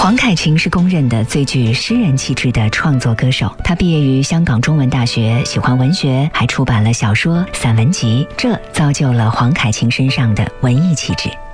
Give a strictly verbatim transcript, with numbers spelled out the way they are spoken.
黄凯芹是公认的最具诗人气质的创作歌手，他毕业于香港中文大学，喜欢文学，还出版了小说、散文集，这造就了黄凯芹身上的文艺气质。